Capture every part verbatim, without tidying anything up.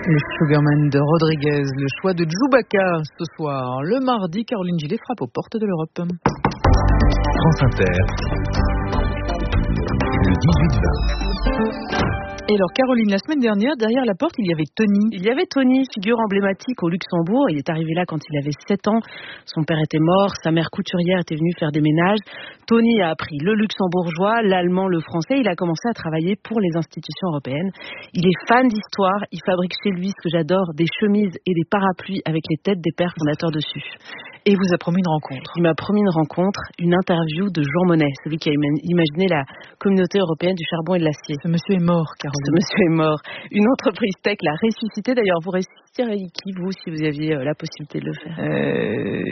Le Sugarman de Rodriguez, le choix de Djoubaka ce soir. Le mardi, Caroline Gillet frappe aux portes de l'Europe. France Inter, le dix-huit vingt. Et alors Caroline, la semaine dernière, derrière la porte, il y avait Tony. Il y avait Tony, figure emblématique au Luxembourg. Il est arrivé là quand il avait sept ans. Son père était mort, sa mère couturière était venue faire des ménages. Tony a appris le luxembourgeois, l'allemand, le français. Il a commencé à travailler pour les institutions européennes. Il est fan d'histoire. Il fabrique chez lui, ce que j'adore, des chemises et des parapluies avec les têtes des pères fondateurs dessus. Et il vous a promis une rencontre. Il m'a promis une rencontre, une interview de Jean Monnet, celui qui a imaginé la communauté européenne du charbon et de l'acier. Ce monsieur est mort, Caroline. Ce monsieur est mort. Une entreprise tech l'a ressuscité. D'ailleurs, vous ressusciteriez qui, vous, si vous aviez la possibilité de le faire? euh...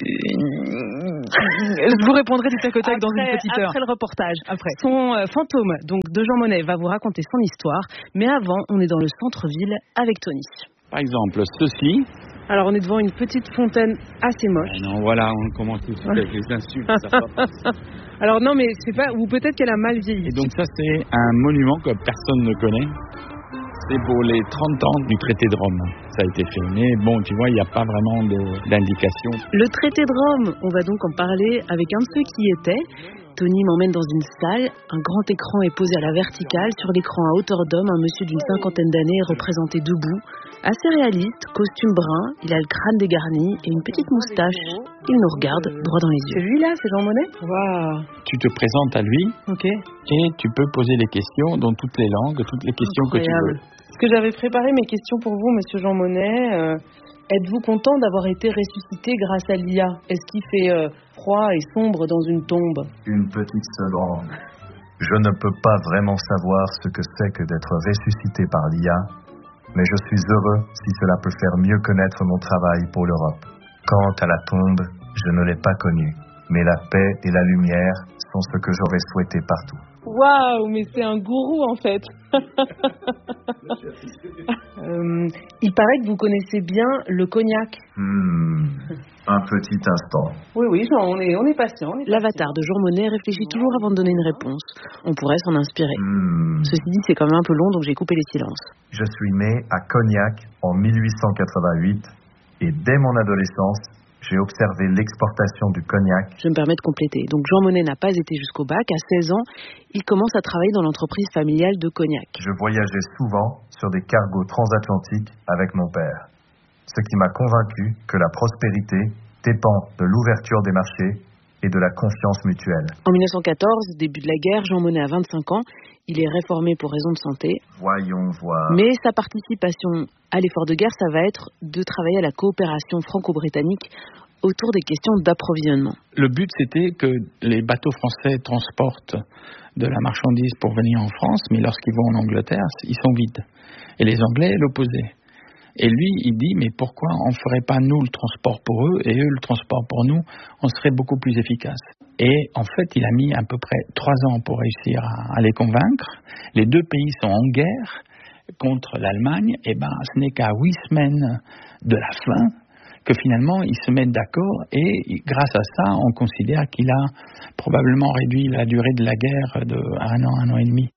Je vous répondrai du tac au tac dans une petite heure. Après le reportage. Après. Son euh, fantôme, donc, de Jean Monnet, va vous raconter son histoire. Mais avant, on est dans le centre-ville avec Tony. Par exemple, ceci. Alors, on est devant une petite fontaine assez moche. Ah non, voilà, on commence tout de suite avec les insultes. Ça va. Alors non, mais c'est pas, ou peut-être qu'elle a mal vieilli. Et donc ça, c'est un monument que personne ne connaît. C'est pour les trente ans du traité de Rome. Ça a été fait. Mais bon, tu vois, il n'y a pas vraiment de, d'indication. Le traité de Rome, on va donc en parler avec un de ceux qui y étaient. Tony m'emmène dans une salle. Un grand écran est posé à la verticale. Sur l'écran à hauteur d'homme, un monsieur d'une cinquantaine d'années est représenté debout. Assez réaliste, costume brun, il a le crâne dégarni et une petite moustache. Il nous regarde droit dans les yeux. C'est lui là, c'est Jean Monnet? Waouh. Tu te présentes à lui. Ok. Et tu peux poser les questions dans toutes les langues, toutes les questions Incroyable. que tu veux. Est-ce que j'avais préparé mes questions pour vous, monsieur Jean Monnet? euh, Êtes-vous content d'avoir été ressuscité grâce à l'I A? Est-ce qu'il fait euh, froid et sombre dans une tombe? Une petite seconde. Je ne peux pas vraiment savoir ce que c'est que d'être ressuscité par l'I A, mais je suis heureux si cela peut faire mieux connaître mon travail pour l'Europe. Quant à la tombe, je ne l'ai pas connue, mais la paix et la lumière sont ce que j'aurais souhaité partout. Waouh, mais c'est un gourou en fait. euh, il paraît que vous connaissez bien le cognac. Hmm, un petit instant. Oui, oui, on est, on est patient. On est L'avatar de Jean Monnet réfléchit toujours avant de donner une réponse. On pourrait s'en inspirer. Hmm. Ceci dit, c'est quand même un peu long, donc j'ai coupé les silences. Je suis né à Cognac en mille huit cent quatre-vingt-huit et dès mon adolescence, j'ai observé l'exportation du cognac. Je me permets de compléter. Donc Jean Monnet n'a pas été jusqu'au bac. À seize ans, il commence à travailler dans l'entreprise familiale de Cognac. Je voyageais souvent sur des cargos transatlantiques avec mon père. Ce qui m'a convaincu que la prospérité dépend de l'ouverture des marchés et de la confiance mutuelle. En mille neuf cent quatorze, début de la guerre, Jean Monnet a vingt-cinq ans. Il est réformé pour raison de santé. Voyons voir. Mais sa participation à l'effort de guerre, ça va être de travailler à la coopération franco-britannique autour des questions d'approvisionnement. Le but, c'était que les bateaux français transportent de la marchandise pour venir en France, mais lorsqu'ils vont en Angleterre, ils sont vides. Et les Anglais, l'opposé. Et lui, il dit, mais pourquoi on ne ferait pas nous le transport pour eux et eux le transport pour nous? On serait beaucoup plus efficace. Et en fait, il a mis à peu près trois ans pour réussir à, à les convaincre. Les deux pays sont en guerre contre l'Allemagne. Et ben, ce n'est qu'à huit semaines de la fin que finalement ils se mettent d'accord. Et grâce à ça, on considère qu'il a probablement réduit la durée de la guerre de un an, un an et demi.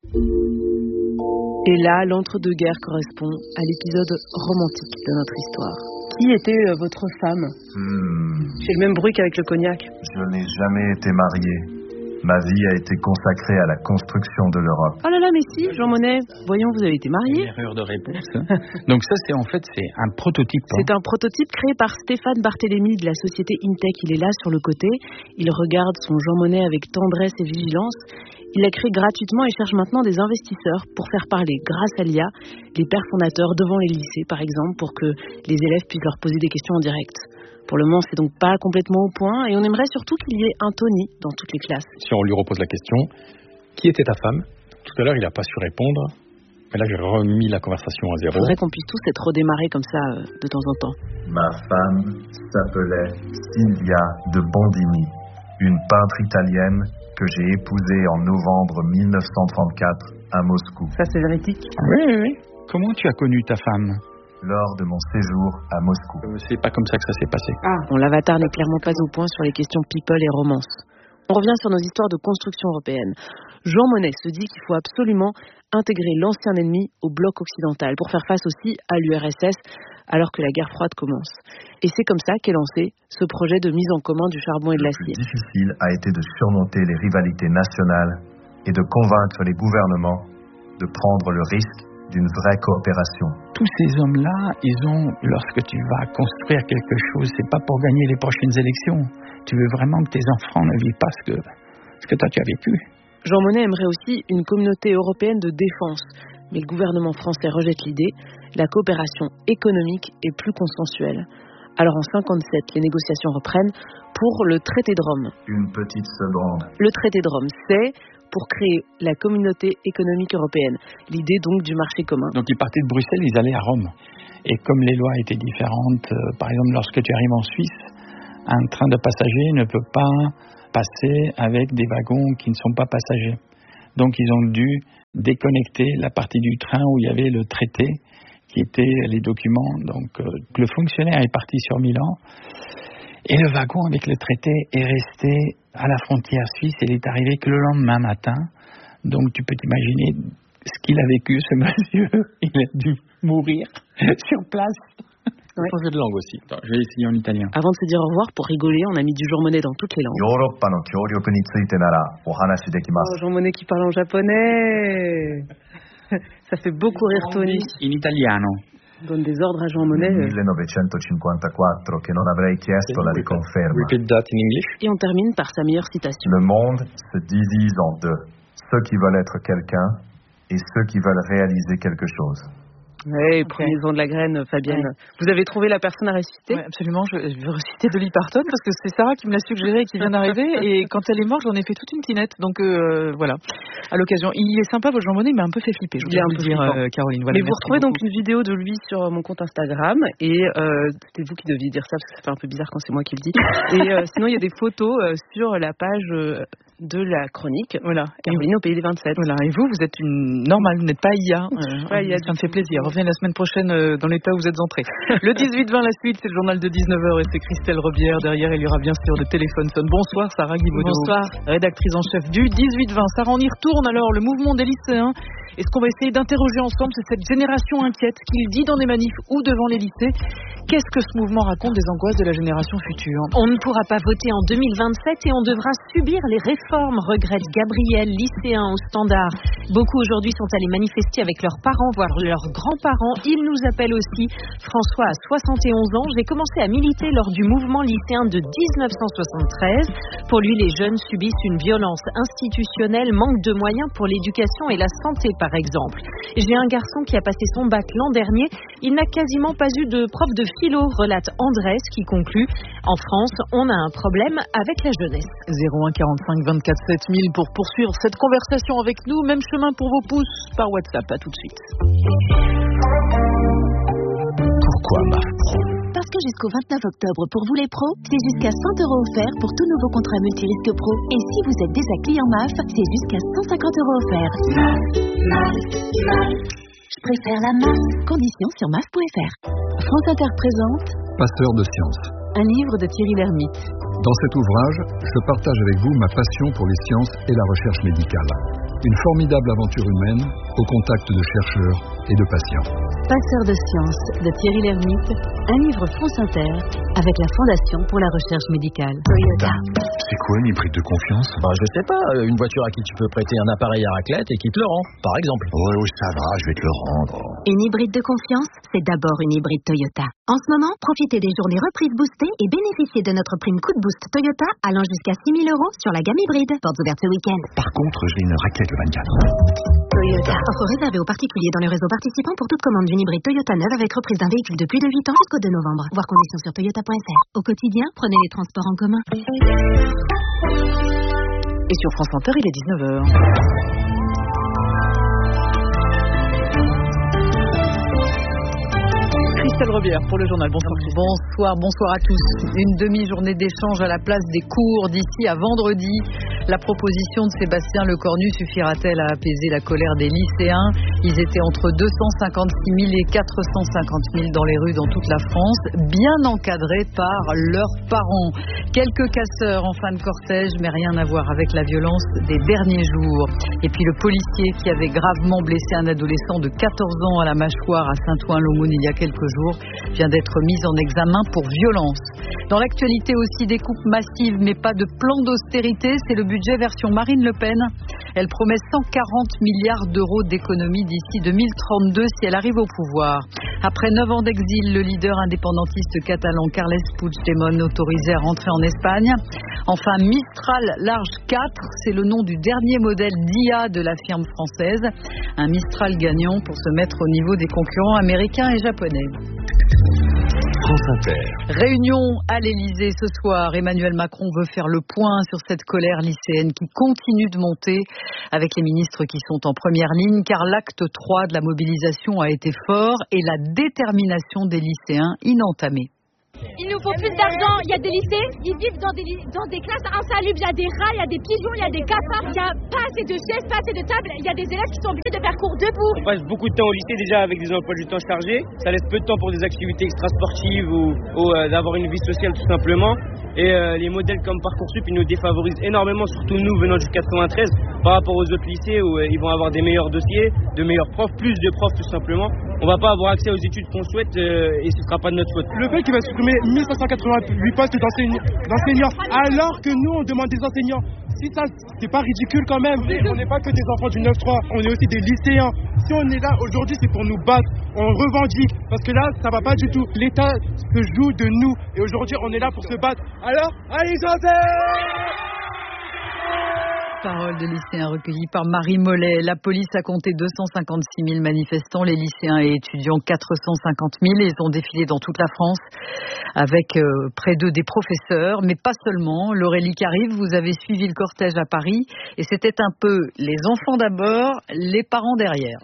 Et là, l'entre-deux-guerres correspond à l'épisode romantique de notre histoire. Qui était euh, votre femme? Hmm. J'ai le même bruit qu'avec le cognac. Je n'ai jamais été marié. Ma vie a été consacrée à la construction de l'Europe. Oh là là, mais si, Jean Monnet, voyons, vous avez été marié. Une erreur de réponse. Donc ça, c'est en fait, c'est un prototype. Hein. C'est un prototype créé par Stéphane Barthélémy de la société Intech. Il est là sur le côté. Il regarde son Jean Monnet avec tendresse et vigilance. Il l'a créé gratuitement et cherche maintenant des investisseurs pour faire parler, grâce à l'I A, les pères fondateurs devant les lycées, par exemple, pour que les élèves puissent leur poser des questions en direct. Pour le moment, c'est donc pas complètement au point et on aimerait surtout qu'il y ait un Tony dans toutes les classes. Si on lui repose la question, qui était ta femme? Tout à l'heure, il n'a pas su répondre, mais là, j'ai remis la conversation à zéro. Il faudrait qu'on puisse tous être redémarrés comme ça euh, de temps en temps. Ma femme s'appelait Silvia de Bondini, une peintre italienne que j'ai épousée en novembre mille neuf cent trente-quatre à Moscou. Ça, c'est véridique? Oui, oui, oui. Comment tu as connu ta femme? Lors de mon séjour à Moscou. Euh, c'est pas comme ça que ça s'est passé. Ah, bon, l'avatar n'est clairement pas au point sur les questions people et romance. On revient sur nos histoires de construction européenne. Jean Monnet se dit qu'il faut absolument intégrer l'ancien ennemi au bloc occidental pour faire face aussi à l'U R S S alors que la guerre froide commence. Et c'est comme ça qu'est lancé ce projet de mise en commun du charbon et de l'acier. Le plus difficile a été de surmonter les rivalités nationales et de convaincre les gouvernements de prendre le risque d'une vraie coopération. Tous ces hommes-là, ils ont, lorsque tu vas construire quelque chose, c'est pas pour gagner les prochaines élections. Tu veux vraiment que tes enfants ne vivent pas ce que, ce que toi tu as vécu. Jean Monnet aimerait aussi une communauté européenne de défense. Mais le gouvernement français rejette l'idée. La coopération économique est plus consensuelle. Alors en cinquante-sept, les négociations reprennent pour le traité de Rome. Une petite seconde. Le traité de Rome, c'est pour créer la communauté économique européenne. L'idée donc du marché commun. Donc ils partaient de Bruxelles, ils allaient à Rome. Et comme les lois étaient différentes, euh, par exemple lorsque tu arrives en Suisse, un train de passagers ne peut pas passer avec des wagons qui ne sont pas passagers. Donc ils ont dû déconnecter la partie du train où il y avait le traité, qui était les documents. Donc euh, le fonctionnaire est parti sur Milan et le wagon avec le traité est resté à la frontière suisse et il est arrivé que le lendemain matin. Donc tu peux t'imaginer ce qu'il a vécu, ce monsieur. Il a dû mourir sur place. Ouais. Changer de langue aussi. Attends, je vais essayer en italien. Avant de se dire au revoir, pour rigoler, on a mis du Jean Monnet dans toutes les langues. Oh, Jean Monnet qui parle en japonais. Ça fait beaucoup rire Tony. In italiano. Donne des ordres à Jean Monnet. millenovecentocinquantaquattro che non avrei chiesto la riconferma. Repeat that in English. Et on termine par sa meilleure citation. Le monde se divise en deux. Ceux qui veulent être quelqu'un et ceux qui veulent réaliser quelque chose. Oui, okay. Prenez-en de la graine, Fabienne. Ouais. Vous avez trouvé la personne à réciter ? Oui, absolument. Je, je veux reciter Dolly Parton parce que c'est Sarah qui me l'a suggéré et qui vient d'arriver. Et quand elle est morte, j'en ai fait toute une tinette. Donc euh, voilà, à l'occasion. Il est sympa, votre Jean Monnet, il m'a un peu fait flipper. Je voulais vous le dire, euh, Caroline. Voilà, mais vous retrouvez beaucoup. Donc une vidéo de lui sur mon compte Instagram. Et euh, c'était vous qui deviez dire ça parce que ça fait un peu bizarre quand c'est moi qui le dis. Et euh, sinon, il y a des photos euh, sur la page euh, de la chronique. Voilà. Caroline au pays des vingt-sept. Voilà. Et vous, vous êtes une normale, vous n'êtes pas I A. Euh, pas I A. Ça me fait plaisir. Revenez la semaine prochaine dans l'état où vous êtes entrés. Le dix-huit vingt, la suite, c'est le journal de dix-neuf heures et c'est Christelle Robière. Derrière, il y aura bien sûr le téléphone sonne. Bonsoir, Sarah Guibaudot. Bonsoir. Rédactrice en chef du dix-huit vingt. Sarah, on y retourne alors, le mouvement des lycéens. Et ce qu'on va essayer d'interroger ensemble, c'est cette génération inquiète qu'il dit dans des manifs ou devant les lycées. Qu'est-ce que ce mouvement raconte des angoisses de la génération future ? On ne pourra pas voter en deux mille vingt-sept et on devra subir les réformes, regrette Gabriel, lycéen au Standard. Beaucoup aujourd'hui sont allés manifester avec leurs parents, voire leurs grands-parents. Ils nous appellent aussi. François a soixante et onze ans. J'ai commencé à militer lors du mouvement lycéen de dix-neuf cent soixante-treize. Pour lui, les jeunes subissent une violence institutionnelle, manque de moyens pour l'éducation et la santé, par exemple. J'ai un garçon qui a passé son bac l'an dernier. Il n'a quasiment pas eu de prof de philo, relate Andrés, qui conclut. En France, on a un problème avec la jeunesse. zéro un quarante-cinq vingt-quatre sept mille pour poursuivre cette conversation avec nous. Même chemin pour vos pouces par WhatsApp. À tout de suite. Pourquoi M A F Pro ? Parce que jusqu'au vingt-neuf octobre, pour vous les pros, c'est jusqu'à cent euros offerts pour tout nouveau contrat multirisque pro. Et si vous êtes déjà client M A F, c'est jusqu'à cent cinquante euros offerts. Je préfère la M A F. Conditions sur M A F point F R. France Inter présente Passeur de sciences. Un livre de Thierry Lhermitte. Dans cet ouvrage, je partage avec vous ma passion pour les sciences et la recherche médicale. Une formidable aventure humaine au contact de chercheurs et de patients. Passeur de sciences de Thierry Lhermitte, un livre France Inter avec la Fondation pour la recherche médicale. Toyota. C'est quoi une hybride de confiance ? Bah, je sais pas, une voiture à qui tu peux prêter un appareil à raclette et qui te le rend, par exemple. Ouais, oui, ça va, je vais te le rendre. Une hybride de confiance, c'est d'abord une hybride Toyota. En ce moment, profitez des journées reprises boostées et bénéficiez de notre prime coup de boost Toyota allant jusqu'à six mille euros sur la gamme hybride. Portes ouvertes ce week-end. Par contre, j'ai une raclette le vingt-quatre. Toyota. Offre réservée aux particuliers dans le réseau participant pour toute commande d'une hybride Toyota neuve avec reprise d'un véhicule de plus de huit ans jusqu'au deux novembre. Voir conditions sur toyota point F R. Au quotidien, prenez les transports en commun. Et sur France Inter, il est dix-neuf heures. Christelle Robière pour le journal. Bonsoir. Bonsoir, bonsoir à tous. Une demi-journée d'échange à la place des cours d'ici à vendredi. La proposition de Sébastien Lecornu suffira-t-elle à apaiser la colère des lycéens? Ils étaient entre deux cent cinquante-six mille et quatre cent cinquante mille dans les rues dans toute la France, bien encadrés par leurs parents. Quelques casseurs en fin de cortège, mais rien à voir avec la violence des derniers jours. Et puis le policier qui avait gravement blessé un adolescent de quatorze ans à la mâchoire à Saint-Ouen-l'Aumône il y a quelques jours vient d'être mis en examen pour violence. Dans l'actualité aussi, des coupes massives, mais pas de plan d'austérité. C'est le budget version Marine Le Pen. Elle promet cent quarante milliards d'euros d'économies d'ici deux mille trente-deux si elle arrive au pouvoir. Après neuf ans d'exil, le leader indépendantiste catalan Carles Puigdemont autorisé à rentrer en Espagne. Enfin, Mistral Large quatre, c'est le nom du dernier modèle d'I A de la firme française. Un Mistral gagnant pour se mettre au niveau des concurrents américains et japonais. France Inter. Réunion à l'Élysée ce soir. Emmanuel Macron veut faire le point sur cette colère lycéenne qui continue de monter avec les ministres qui sont en première ligne car l'acte trois de la mobilisation a été fort et la détermination des lycéens inentamée. Il nous faut plus d'argent. Il y a des lycées, ils vivent dans des, dans des classes insalubres. Il y a des rats, il y a des pigeons, il y a des cafards. Il n'y a pas assez de chaises, pas assez de tables. Il y a des élèves qui sont obligés de faire cours debout. On passe beaucoup de temps au lycée déjà avec des emplois du temps chargés. Ça laisse peu de temps pour des activités extrasportives ou, ou euh, d'avoir une vie sociale tout simplement. Et euh, les modèles comme Parcoursup, ils nous défavorisent énormément, surtout nous venant du quatre-vingt-treize, par rapport aux autres lycées où euh, ils vont avoir des meilleurs dossiers, de meilleurs profs, plus de profs tout simplement. On va pas avoir accès aux études qu'on souhaite euh, et ce sera pas de notre faute. Le fait qu'il va supprimer mille cinq cent quatre-vingt-huit postes d'enseignants alors que nous on demande des enseignants, si ça c'est pas ridicule quand même. On n'est pas que des enfants du neuf trois, on est aussi des lycéens. Si on est là aujourd'hui c'est pour nous battre, on revendique parce que là ça va pas du tout. L'État se joue de nous et aujourd'hui on est là pour se battre. Alors, allez Joseph! Parole de lycéens recueillies par Marie Mollet. La police a compté deux cent cinquante-six mille manifestants, les lycéens et étudiants quatre cent cinquante mille. Ils ont défilé dans toute la France avec euh, près d'eux des professeurs, mais pas seulement. Laurélie Carive, vous avez suivi le cortège à Paris et c'était un peu les enfants d'abord, les parents derrière.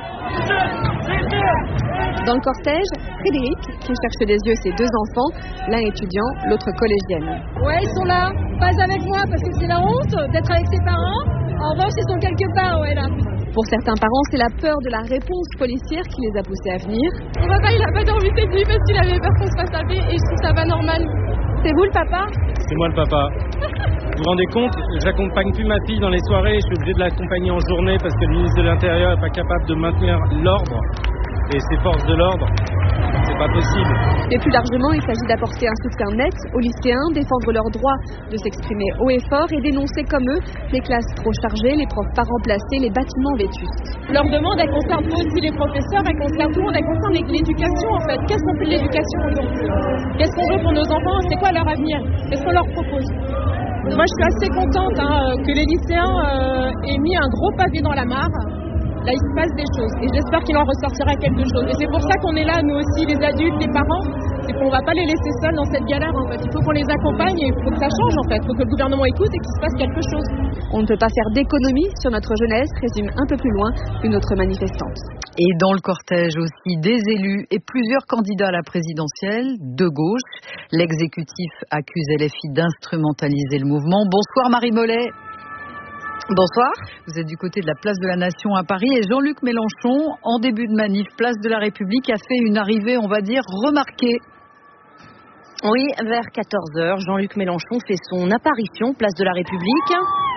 Dans le cortège, Frédéric, qui cherche des yeux ses deux enfants, l'un étudiant, l'autre collégienne. Ouais, ils sont là, pas avec moi parce que c'est la honte d'être avec ses parents. En revanche, ils sont quelque part, ouais, là. Pour certains parents, c'est la peur de la réponse policière qui les a poussés à venir. Mon papa, il a pas dormi cette nuit parce qu'il avait peur qu'on se fasse taper et je trouve ça pas normal. C'est vous le papa? C'est moi le papa. Vous vous rendez compte, j'accompagne plus ma fille dans les soirées, je suis obligé de l'accompagner en journée parce que le ministre de l'Intérieur n'est pas capable de maintenir l'ordre et ses forces de l'ordre. C'est pas possible. Et plus largement, il s'agit d'apporter un soutien net aux lycéens, défendre leur droit de s'exprimer haut et fort et dénoncer comme eux les classes trop chargées, les profs pas remplacés, les bâtiments vétustes. Leur demande, elle concerne aussi les professeurs, elle concerne tout le monde, elle concerne l'éducation en fait. Qu'est-ce qu'on fait de l'éducation aujourd'hui? Qu'est-ce qu'on veut pour nos enfants? C'est quoi leur avenir? Qu'est-ce qu'on leur propose? Moi, je suis assez contente hein, que les lycéens euh, aient mis un gros pavé dans la mare. Là, il se passe des choses et j'espère qu'il en ressortira quelque chose. Et c'est pour ça qu'on est là, nous aussi, les adultes, les parents. C'est qu'on ne va pas les laisser seuls dans cette galère, en fait. Il faut qu'on les accompagne et il faut que ça change, en fait. Il faut que le gouvernement écoute et qu'il se passe quelque chose. On ne peut pas faire d'économie sur notre jeunesse, résume un peu plus loin une autre manifestante. Et dans le cortège aussi, des élus et plusieurs candidats à la présidentielle de gauche. L'exécutif accuse L F I d'instrumentaliser le mouvement. Bonsoir Marie Mollet. Bonsoir. Vous êtes du côté de la place de la Nation à Paris et Jean-Luc Mélenchon, en début de manif, place de la République, a fait une arrivée, on va dire, remarquée. Oui, vers quatorze heures, Jean-Luc Mélenchon fait son apparition, place de la République.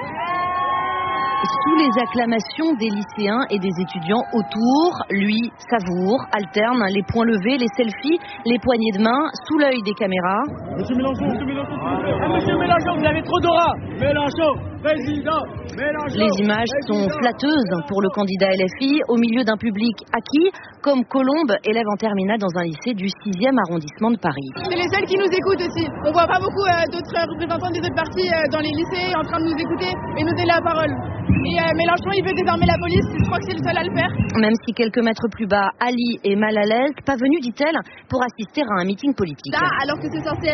Sous les acclamations des lycéens et des étudiants autour, lui savoure, alterne les poings levés, les selfies, les poignées de main, sous l'œil des caméras. Monsieur Mélenchon, monsieur Mélenchon, ah, monsieur Mélenchon, vous avez trop d'aura. Mélenchon, président, Mélenchon. Les images sont flatteuses pour le candidat L F I au milieu d'un public acquis, comme Colombe, élève en terminale dans un lycée du sixième arrondissement de Paris. C'est les seuls qui nous écoutent aussi. On voit pas beaucoup euh, d'autres représentants des autres partis euh, dans les lycées en train de nous écouter et nous donner la parole. Et euh, Mélenchon, il veut désarmer la police, je crois que c'est le seul à le faire. Même si quelques mètres plus bas, Ali est mal à l'aise, pas venu, dit-elle, pour assister à un meeting politique. Ça, alors que c'est censé être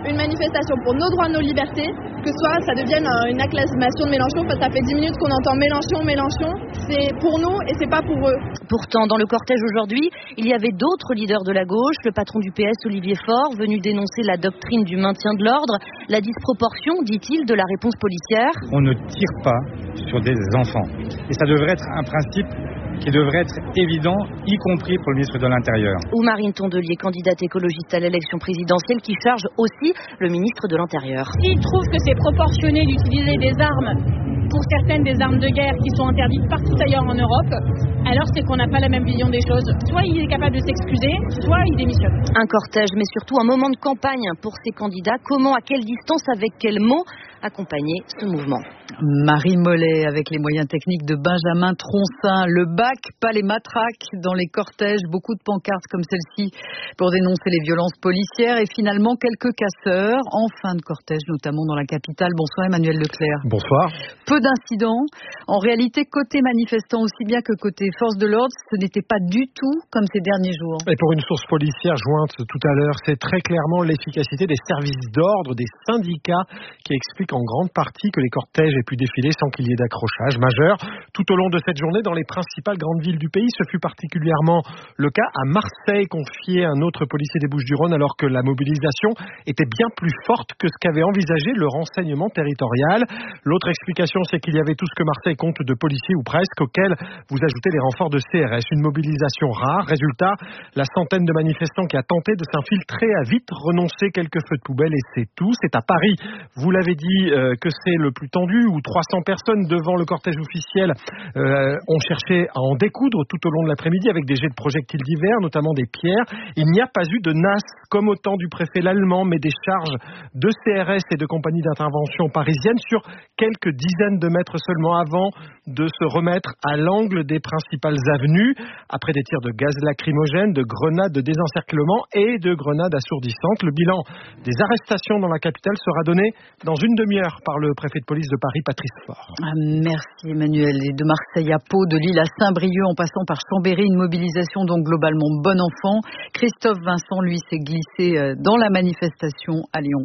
une manifestation pour nos droits, nos libertés, que soit ça devienne une acclamation de Mélenchon, parce que ça fait dix minutes qu'on entend Mélenchon, Mélenchon, c'est pour nous et c'est pas pour eux. Pourtant, dans le cortège aujourd'hui, il y avait d'autres leaders de la gauche, le patron du P S, Olivier Faure, venu dénoncer la doctrine du maintien de l'ordre, la disproportion, dit-il, de la réponse policière. On ne tire pas sur des enfants. Et ça devrait être un principe qui devrait être évident, y compris pour le ministre de l'Intérieur. Ou Marine Tondelier, candidate écologiste à l'élection présidentielle, qui charge aussi le ministre de l'Intérieur. S'ils trouvent que c'est proportionné d'utiliser des armes, pour certaines des armes de guerre qui sont interdites partout ailleurs en Europe, alors c'est qu'on n'a pas la même vision des choses. Soit il est capable de s'excuser, soit il démissionne. Un cortège, mais surtout un moment de campagne pour ces candidats. Comment, à quelle distance, avec quels mots accompagner ce mouvement? Marie Mollet avec les moyens techniques de Benjamin Troncin. Le bac, pas les matraques dans les cortèges. Beaucoup de pancartes comme celle-ci pour dénoncer les violences policières. Et finalement, quelques casseurs en fin de cortège, notamment dans la capitale. Bonsoir Emmanuel Leclerc. Bonsoir. Peu d'incidents. En réalité, côté manifestants aussi bien que côté force de l'ordre, ce n'était pas du tout comme ces derniers jours. Et pour une source policière jointe tout à l'heure, c'est très clairement l'efficacité des services d'ordre, des syndicats qui expliquent en grande partie que les cortèges aient pu défiler sans qu'il y ait d'accrochage majeur. Tout au long de cette journée, dans les principales grandes villes du pays, ce fut particulièrement le cas à Marseille, confié un autre policier des Bouches-du-Rhône, alors que la mobilisation était bien plus forte que ce qu'avait envisagé le renseignement territorial. L'autre explication, c'est qu'il y avait tout ce que Marseille compte de policiers ou presque, auxquels vous ajoutez les renforts de C R S. Une mobilisation rare. Résultat, la centaine de manifestants qui a tenté de s'infiltrer a vite renoncé, quelques feux de poubelle et c'est tout. C'est à Paris, vous l'avez dit, euh, que c'est le plus tendu, où trois cents personnes devant le cortège officiel euh, ont cherché à en découdre tout au long de l'après-midi avec des jets de projectiles divers, notamment des pierres. Il n'y a pas eu de nasse comme au temps du préfet l'Allemand, mais des charges de C R S et de compagnies d'intervention parisiennes sur quelques dizaines de mètres seulement avant de se remettre à l'angle des principales avenues, après des tirs de gaz lacrymogène, de grenades de désencerclement et de grenades assourdissantes. Le bilan des arrestations dans la capitale sera donné dans une demi-heure par le préfet de police de Paris, Patrice Faure. Ah, merci Emmanuel. Et de Marseille à Pau, de Lille à Saint-Brieuc, en passant par Chambéry, une mobilisation donc globalement bon enfant. Christophe Vincent, lui, s'est glissé dans la manifestation à Lyon.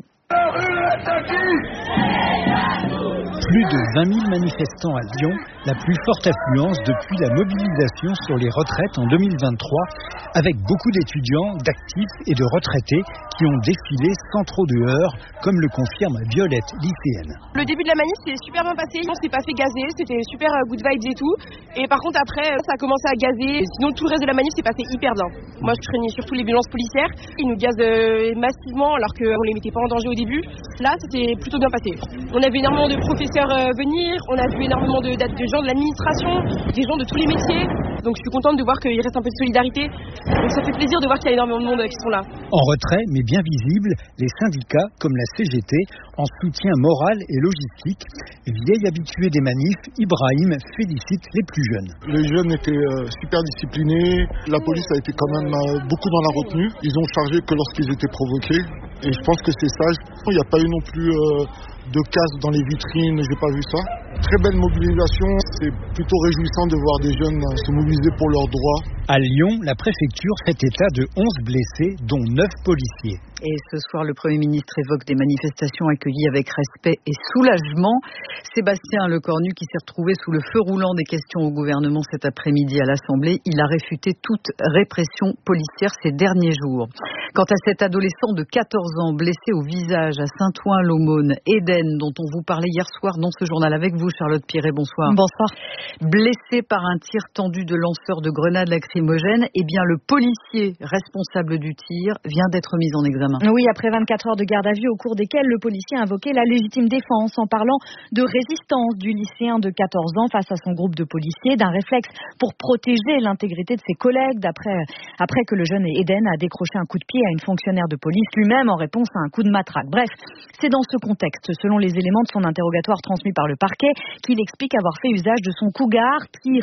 Plus de vingt mille manifestants à Lyon, la plus forte affluence depuis la mobilisation sur les retraites en deux mille vingt-trois, avec beaucoup d'étudiants, d'actifs et de retraités qui ont défilé sans trop de heurts, comme le confirme Violette, lycéenne. Le début de la manif s'est super bien passé, on s'est pas fait gazer, c'était super good vibes et tout. Et par contre après, ça a commencé à gazer, sinon tout le reste de la manif s'est passé hyper bien. Moi je craignais surtout les violences policières, ils nous gazent euh, massivement alors qu'on les mettait pas en danger au début. Là c'était plutôt bien passé. On a vu énormément de professeurs euh, venir, on a vu énormément de, de gens de l'administration, des gens de tous les métiers. Donc je suis contente de voir qu'il reste un peu de solidarité. Donc ça fait plaisir de voir qu'il y a énormément de monde qui sont là. En retrait, mais bien visible, les syndicats comme la C G T en soutien moral et logistique. Vieil habitué des manifs, Ibrahim félicite les plus jeunes. Les jeunes étaient euh, super disciplinés. La police a été quand même euh, beaucoup dans la retenue. Ils ont chargé que lorsqu'ils étaient provoqués. Et je pense que c'est sage. Il n'y a pas eu non plus euh, de casse dans les vitrines. J'ai pas vu ça. Très belle mobilisation. C'est plutôt réjouissant de voir des jeunes euh, se mobiliser pour leurs droits. À Lyon, la préfecture fait état de onze blessés, dont neuf policiers. Et ce soir, le Premier ministre évoque des manifestations accueillies avec respect et soulagement. Sébastien Lecornu, qui s'est retrouvé sous le feu roulant des questions au gouvernement cet après-midi à l'Assemblée, il a réfuté toute répression policière ces derniers jours. Quant à cet adolescent de quatorze ans blessé au visage à Saint-Ouen-l'Aumône, Eden, dont on vous parlait hier soir dans ce journal avec vous, Charlotte Piret, bonsoir. Bonsoir. Blessé par un tir tendu de lanceur de grenades lacrymogènes, eh bien le policier responsable du tir vient d'être mis en examen. Oui, après vingt-quatre heures de garde à vue au cours desquelles le policier a invoqué la légitime défense en parlant de résistance du lycéen de quatorze ans face à son groupe de policiers, d'un réflexe pour protéger l'intégrité de ses collègues d'après, après que le jeune Eden a décroché un coup de pied à une fonctionnaire de police, lui-même en réponse à un coup de matraque. Bref, c'est dans ce contexte, selon les éléments de son interrogatoire transmis par le parquet, qu'il explique avoir fait usage de son cougar, tir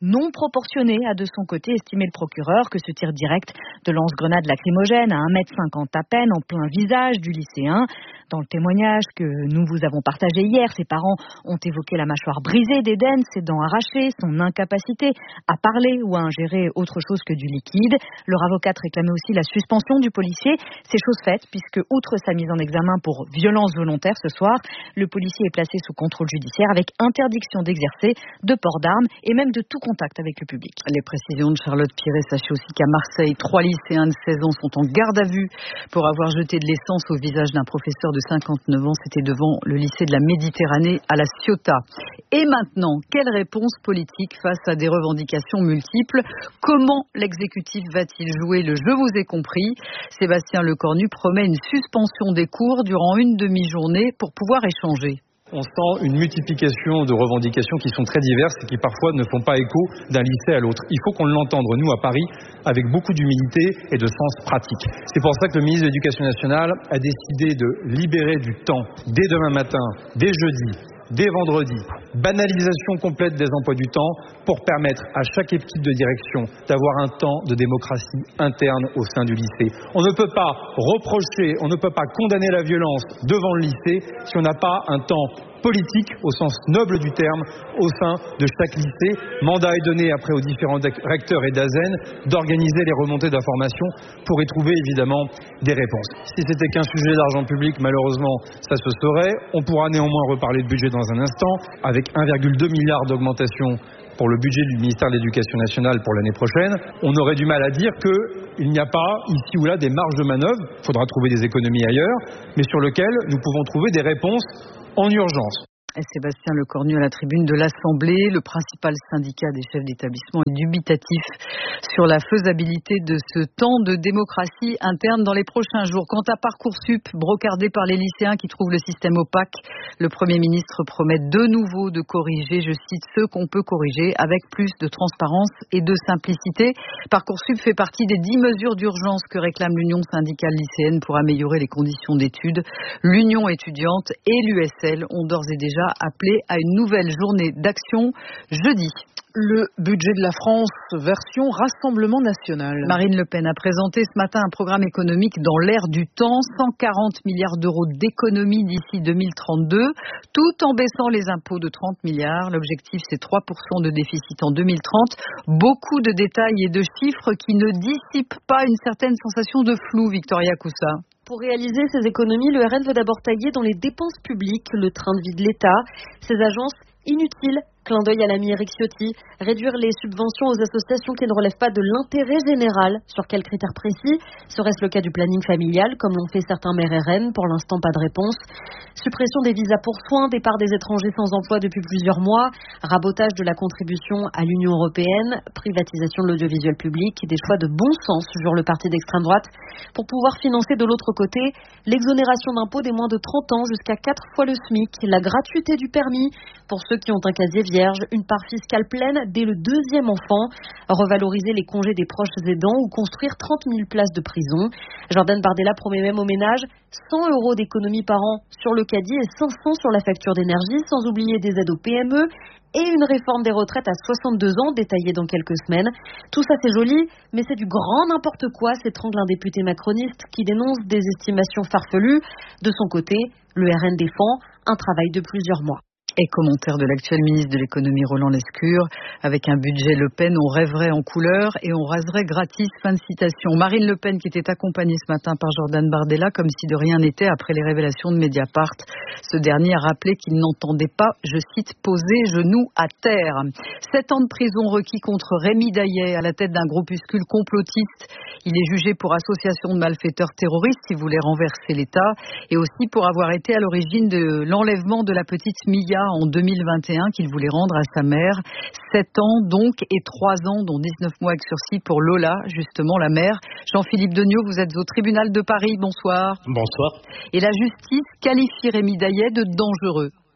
non proportionné, a de son côté estimé le procureur que ce tir direct de lance-grenade lacrymogène à un mètre cinquante à peine en plein visage du lycéen. Dans le témoignage que nous vous avons partagé hier, ses parents ont évoqué la mâchoire brisée d'Eden, ses dents arrachées, son incapacité à parler ou à ingérer autre chose que du liquide. Leur avocate réclamait aussi la suspension du policier. C'est chose faite puisque, outre sa mise en examen pour violence volontaire ce soir, le policier est placé sous contrôle judiciaire avec interdiction d'exercer, de port d'armes et même de tout contact avec le public. Les précisions de Charlotte Piré. Sachez aussi qu'à Marseille, trois lycéens de seize ans sont en garde à vue pour avoir jeté de l'essence au visage d'un professeur de cinquante-neuf ans. C'était devant le lycée de la Méditerranée à la Ciotat. Et maintenant, quelle réponse politique face à des revendications multiples? Comment l'exécutif va-t-il jouer le « je vous ai compris » Sébastien Lecornu promet une suspension des cours durant une demi-journée pour pouvoir échanger. On sent une multiplication de revendications qui sont très diverses et qui parfois ne font pas écho d'un lycée à l'autre. Il faut qu'on l'entende, nous, à Paris, avec beaucoup d'humilité et de sens pratique. C'est pour ça que le ministre de l'Éducation nationale a décidé de libérer du temps dès demain matin, dès jeudi, dès vendredi, banalisation complète des emplois du temps pour permettre à chaque équipe de direction d'avoir un temps de démocratie interne au sein du lycée. On ne peut pas reprocher, on ne peut pas condamner la violence devant le lycée si on n'a pas un temps politique, au sens noble du terme, au sein de chaque lycée. Mandat est donné après aux différents recteurs et d'A Z N d'organiser les remontées d'informations pour y trouver évidemment des réponses. Si c'était qu'un sujet d'argent public, malheureusement, ça se saurait. On pourra néanmoins reparler de budget dans un instant, avec un virgule deux milliard d'augmentation pour le budget du ministère de l'Éducation nationale pour l'année prochaine. On aurait du mal à dire qu'il n'y a pas ici ou là des marges de manœuvre. Il faudra trouver des économies ailleurs, mais sur lesquelles nous pouvons trouver des réponses en urgence. Sébastien Lecornu à la tribune de l'Assemblée. Le principal syndicat des chefs d'établissement est dubitatif sur la faisabilité de ce temps de démocratie interne dans les prochains jours. Quant à Parcoursup, brocardé par les lycéens qui trouvent le système opaque, le Premier ministre promet de nouveau de corriger, je cite, ce qu'on peut corriger avec plus de transparence et de simplicité. Parcoursup fait partie des dix mesures d'urgence que réclame l'Union syndicale lycéenne pour améliorer les conditions d'études. L'Union étudiante et l'U S L ont d'ores et déjà appelé à une nouvelle journée d'action jeudi. Le budget de la France, version Rassemblement national. Marine Le Pen a présenté ce matin un programme économique dans l'air du temps, cent quarante milliards d'euros d'économies d'ici deux mille trente-deux, tout en baissant les impôts de trente milliards. L'objectif, c'est trois pour cent de déficit en deux mille trente. Beaucoup de détails et de chiffres qui ne dissipent pas une certaine sensation de flou, Victoria Coussa. Pour réaliser ces économies, le R N veut d'abord tailler dans les dépenses publiques, le train de vie de l'État, ces agences inutiles. Clin d'œil à l'ami Eric Ciotti, réduire les subventions aux associations qui ne relèvent pas de l'intérêt général. Sur quels critères précis? Serait-ce le cas du planning familial, comme l'ont fait certains maires R N? Pour l'instant, pas de réponse. Suppression des visas pour soins, départ des étrangers sans emploi depuis plusieurs mois, rabotage de la contribution à l'Union européenne, privatisation de l'audiovisuel public, des choix de bon sens sur le parti d'extrême droite, pour pouvoir financer de l'autre côté l'exonération d'impôts des moins de trente ans jusqu'à quatre fois le SMIC, la gratuité du permis pour ceux qui ont un casier vierge, une part fiscale pleine dès le deuxième enfant, revaloriser les congés des proches aidants ou construire trente mille places de prison. Jordan Bardella promet même au ménage cent euros d'économie par an sur le caddie et cinq cents sur la facture d'énergie, sans oublier des aides aux P M E et une réforme des retraites à soixante-deux ans, détaillée dans quelques semaines. Tout ça c'est joli, mais c'est du grand n'importe quoi, s'étrangle un député macroniste qui dénonce des estimations farfelues. De son côté, le R N défend un travail de plusieurs mois. Et commentaire de l'actuel ministre de l'économie Roland Lescure, avec un budget Le Pen, on rêverait en couleur et on raserait gratis, fin de citation. Marine Le Pen qui était accompagnée ce matin par Jordan Bardella, comme si de rien n'était après les révélations de Mediapart. Ce dernier a rappelé qu'il n'entendait pas, je cite, poser genoux à terre. Sept ans de prison requis contre Rémi Daillet à la tête d'un groupuscule complotiste. Il est jugé pour association de malfaiteurs terroristes qui voulaient renverser l'État et aussi pour avoir été à l'origine de l'enlèvement de la petite Mia en deux mille vingt et un qu'il voulait rendre à sa mère. Sept ans donc et trois ans, dont dix-neuf mois avec sursis pour Lola, justement la mère. Jean-Philippe Degnaud, vous êtes au tribunal de Paris. Bonsoir. Bonsoir. Et la justice qualifie Rémi Daillet de dangereux.